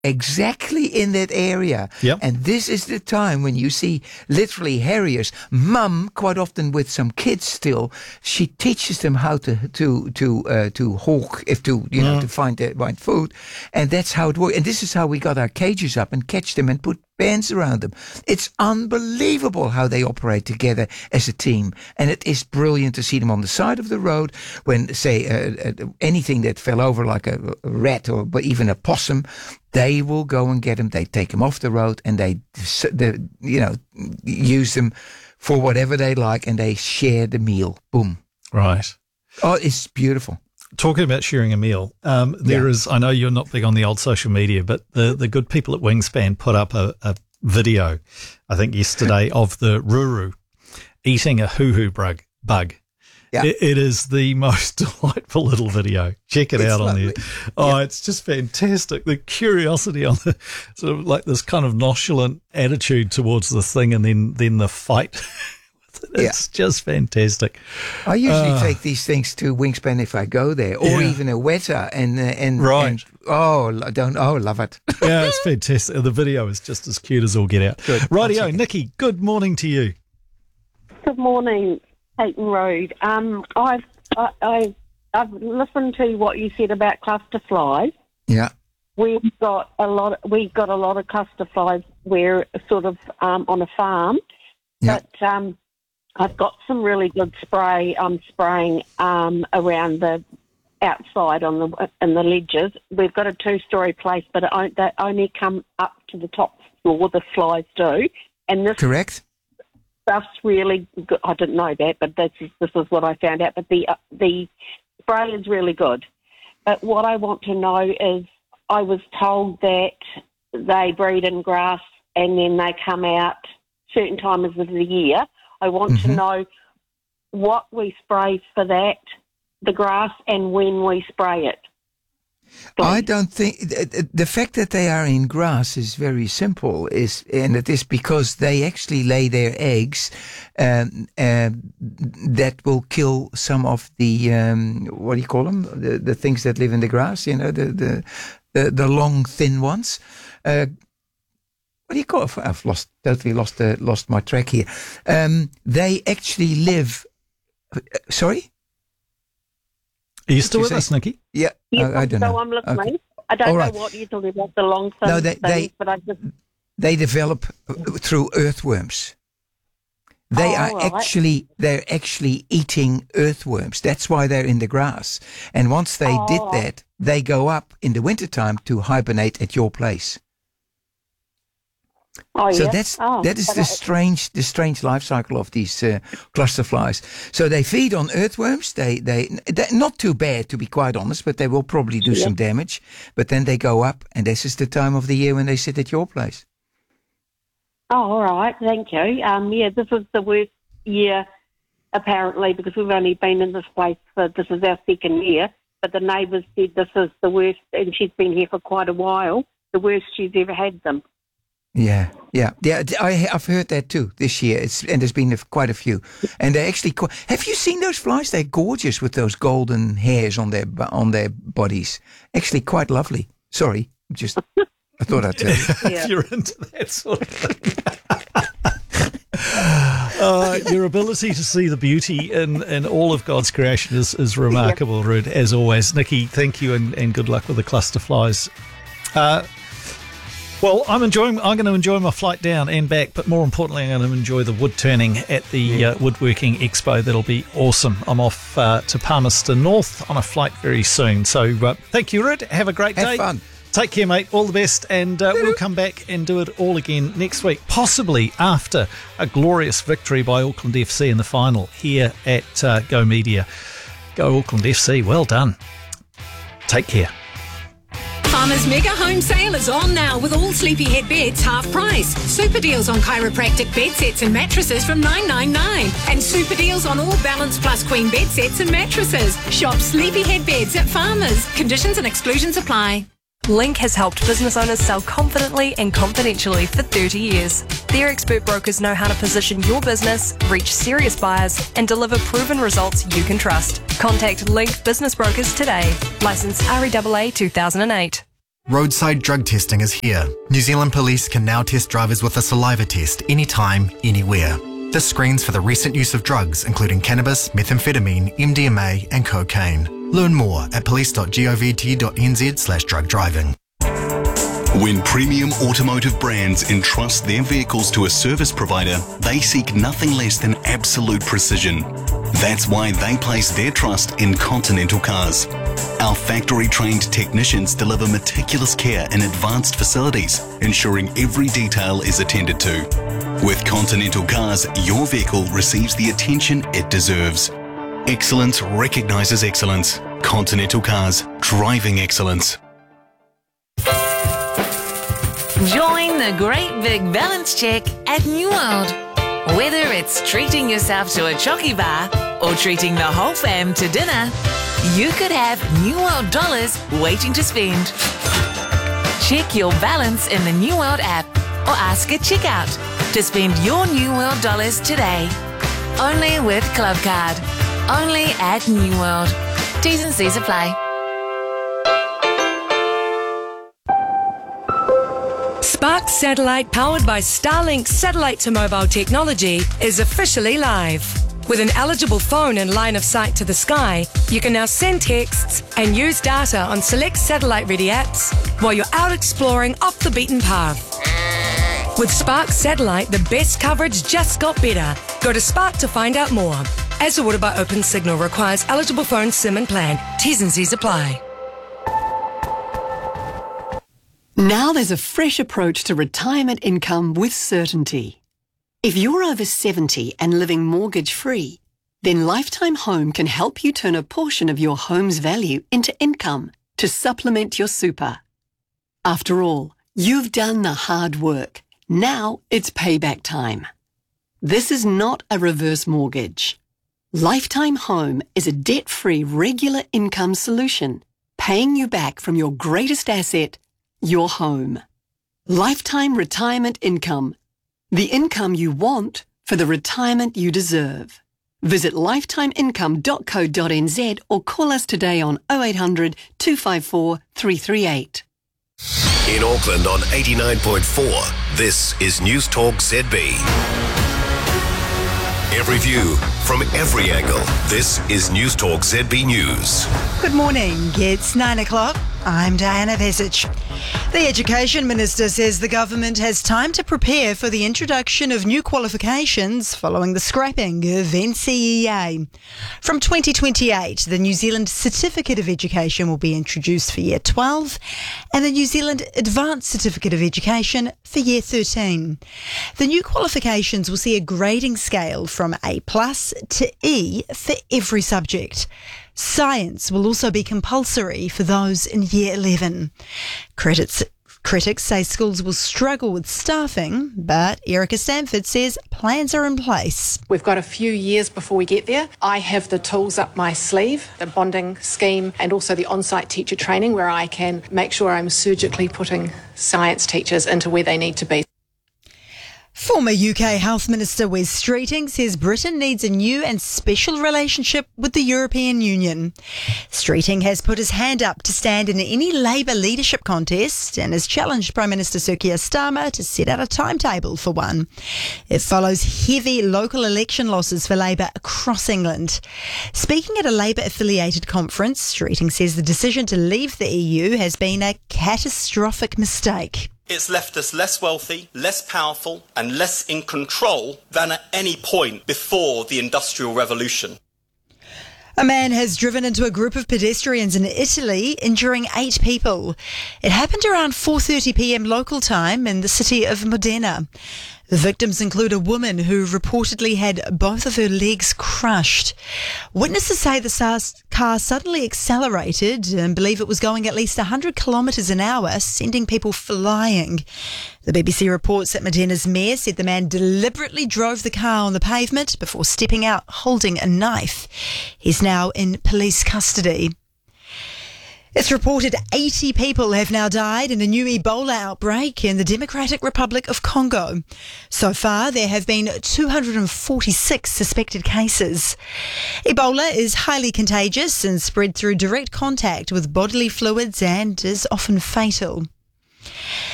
exactly in that area. Yep. And this is the time when you see literally harriers. Mum, quite often with some kids still, she teaches them how to hawk, to find the right food. And that's how it works. And this is how we got our cages up and catch them and put bands around them. It's unbelievable how they operate together as a team. And it is brilliant to see them on the side of the road when, say, anything that fell over like a rat or even a possum, they will go and get them. They take them off the road and they use them for whatever they like, and they share the meal. Boom. Right. Oh, it's beautiful. Talking about sharing a meal, there is, I know you're not big on the old social media, but the good people at Wingspan put up a video, I think yesterday, of the ruru eating a hoo-hoo bug. Yeah. It is the most delightful little video. Check it out on there. Oh, it's just fantastic. The curiosity on the sort of like this kind of nonchalant attitude towards the thing, and then the fight. It's just fantastic. I usually take these things to Wingspan if I go there, or even a Weta, and right. Love it. Yeah, it's fantastic. The video is just as cute as all get out. Good. Rightio, Nikki. Good morning to you. Good morning, Peyton Road. I've listened to what you said about cluster flies. Yeah. We've got a lot of cluster flies. We're sort of on a farm, but I've got some really good spray. I'm spraying around the outside in the ledges. We've got a 2-story place, but they only come up to the top floor. The flies do, and this correct. Stuff's really good. I didn't know that, but this is what I found out. But the spray is really good. But what I want to know is, I was told that they breed in grass and then they come out certain times of the year. I want to know what we spray for that, the grass, and when we spray it. Please. I don't think the fact that they are in grass is very simple. And it is because they actually lay their eggs that will kill some of the what do you call them? The things that live in the grass. You know, the long thin ones. What do you call it? I've totally lost my track here. They actually live. Sorry? Are you still with us, Nikki? Yeah. I don't know. So I'm listening. Okay. I don't know what you're talking about, the long things, but I just... They develop through earthworms. They're actually eating earthworms. That's why they're in the grass. And once they did that, they go up in the wintertime to hibernate at your place. So that is the strange life cycle of these cluster flies. So they feed on earthworms. They're not too bad, to be quite honest, but they will probably do some damage. But then they go up, and this is the time of the year when they sit at your place. Oh, all right. Thank you. This is the worst year, apparently, because we've only been in this place this is our second year. But the neighbours said this is the worst, and she's been here for quite a while, the worst she's ever had them. Yeah. I've heard that too this year. And there's been quite a few. And they're actually. Have you seen those flies? They're gorgeous with those golden hairs on their bodies. Actually, quite lovely. Sorry, I thought I'd tell you. If you're into that sort of thing. Your ability to see the beauty in all of God's creation is remarkable, Ruud, as always. Nikki, thank you, and good luck with the cluster flies. Well, I'm going to enjoy my flight down and back, but more importantly, I'm going to enjoy the wood turning at the Woodworking Expo. That'll be awesome. I'm off to Palmerston North on a flight very soon. So thank you, Ruud. Have a great day. Have fun. Take care, mate. All the best. And we'll come back and do it all again next week, possibly after a glorious victory by Auckland FC in the final here at Go Media. Go Auckland FC. Well done. Take care. Farmers Mega Home Sale is on now with all Sleepyhead beds half price. Super deals on chiropractic bed sets and mattresses from $9.99. And super deals on all Balance Plus Queen bed sets and mattresses. Shop Sleepyhead Beds at Farmers. Conditions and exclusions apply. Link has helped business owners sell confidently and confidentially for 30 years. Their expert brokers know how to position your business, reach serious buyers, and deliver proven results you can trust. Contact Link Business Brokers today. Licence REAA 2008. Roadside drug testing is here. New Zealand Police can now test drivers with a saliva test anytime, anywhere. This screens for the recent use of drugs, including cannabis, methamphetamine, MDMA and cocaine. Learn more at police.govt.nz/drug driving. When premium automotive brands entrust their vehicles to a service provider, they seek nothing less than absolute precision. That's why they place their trust in Continental Cars. Our factory-trained technicians deliver meticulous care in advanced facilities, ensuring every detail is attended to. With Continental Cars, your vehicle receives the attention it deserves. Excellence recognises excellence. Continental Cars, driving excellence. Join the great big balance check at New World. Whether it's treating yourself to a chocky bar or treating the whole fam to dinner, you could have New World dollars waiting to spend. Check your balance in the New World app or ask at checkout to spend your New World dollars today. Only with Club Card. Only at New World. T's and C's apply. Spark Satellite, powered by Starlink satellite to mobile technology, is officially live. With an eligible phone in line of sight to the sky, you can now send texts and use data on select satellite-ready apps while you're out exploring off the beaten path. With Spark Satellite, the best coverage just got better. Go to Spark to find out more. As ordered by Open Signal, requires eligible phone SIM and plan. T's and C's apply. Now there's a fresh approach to retirement income with certainty. If you're over 70 and living mortgage-free, then Lifetime Home can help you turn a portion of your home's value into income to supplement your super. After all, you've done the hard work. Now it's payback time. This is not a reverse mortgage. Lifetime Home is a debt-free regular income solution, paying you back from your greatest asset, your home. Lifetime retirement income. The income you want for the retirement you deserve. Visit lifetimeincome.co.nz or call us today on 0800 254 338. In Auckland on 89.4, this is News Talk ZB. Every view from every angle. This is News Talk ZB News. Good morning. It's 9 o'clock. I'm Diana Vesich. The Education Minister says the government has time to prepare for the introduction of new qualifications following the scrapping of NCEA. From 2028, the New Zealand Certificate of Education will be introduced for Year 12 and the New Zealand Advanced Certificate of Education for Year 13. The new qualifications will see a grading scale from A+ to E for every subject. Science will also be compulsory for those in Year 11. Critics say schools will struggle with staffing, but Erica Stanford says plans are in place. We've got a few years before we get there. I have the tools up my sleeve, the bonding scheme and also the on-site teacher training where I can make sure I'm surgically putting science teachers into where they need to be. Former UK Health Minister Wes Streeting says Britain needs a new and special relationship with the European Union. Streeting has put his hand up to stand in any Labour leadership contest and has challenged Prime Minister Sir Keir Starmer to set out a timetable for one. It follows heavy local election losses for Labour across England. Speaking at a Labour-affiliated conference, Streeting says the decision to leave the EU has been a catastrophic mistake. It's left us less wealthy, less powerful and less in control than at any point before the Industrial Revolution. A man has driven into a group of pedestrians in Italy, injuring 8 people. It happened around 4:30 p.m. local time in the city of Modena. The victims include a woman who reportedly had both of her legs crushed. Witnesses say the car suddenly accelerated and believe it was going at least 100 kilometres an hour, sending people flying. The BBC reports that Modena's mayor said the man deliberately drove the car on the pavement before stepping out holding a knife. He's now in police custody. It's reported 80 people have now died in a new Ebola outbreak in the Democratic Republic of Congo. So far, there have been 246 suspected cases. Ebola is highly contagious and spread through direct contact with bodily fluids and is often fatal.